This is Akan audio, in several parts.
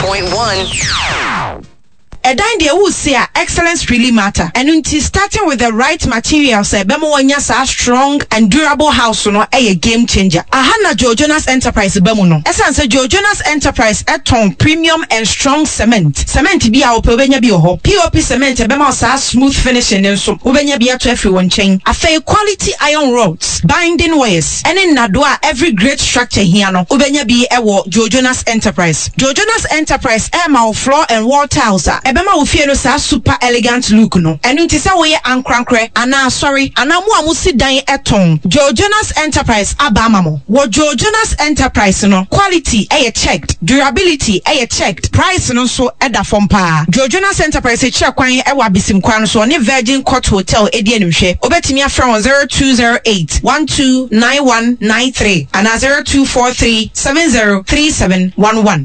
101.1. Edan de wo see excellence really matter. And until starting with the right materials, bemo wanya sa strong and durable house no a game changer. Ahana Joe Jonas Enterprise bemo no. Esanse Joe Jonas Enterprise eton premium and strong cement. Cement bi a opebenya bi ho. POP cement bemo sa smooth finishing nso. Ubenya bi ato every one chain. Afei quality iron rods, binding wires. Ene nadoa every great structure here no. Ubenya bi ewo Joe Jonas Enterprise. Joe Jonas Enterprise ma floor and wall tiles Ebema wo fie no sa super elegant look no. Enu nti se wo ye ankrankre ana sorry ana mu amusi dan eton. Joe Jonas Enterprise abama mo. Wo Joe Jonas Enterprise no quality checked, durability checked, price no so eda from pa. Joe Jonas Enterprise check kwan e wa bisim kwan so ne Virgin Court Hotel edi enhwe. Obetimi afra on 0208 129193 and 0243 703711.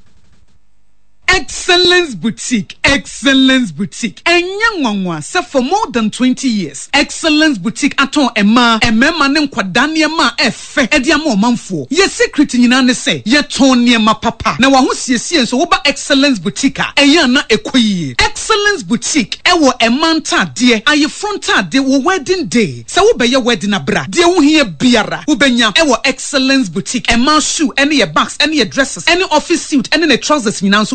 Excellence Boutique. Enyanwanwa se for more than 20 years. Excellence Boutique aton emma ne nkwadane ma efe edi ama omanfo. Ye secret nyina ne se ye ton niema papa. Na wa ho siesie so wo ba Excellence Boutique a eyan na ekoyi. Excellence Boutique ewo emanta de aye fronta de wo wedding day. Se wo be ye wedding abra. De wo hie biara. Wo benya ewo Excellence Boutique. Emma shoe, any bags, any dresses, any office suit, any trousers nyina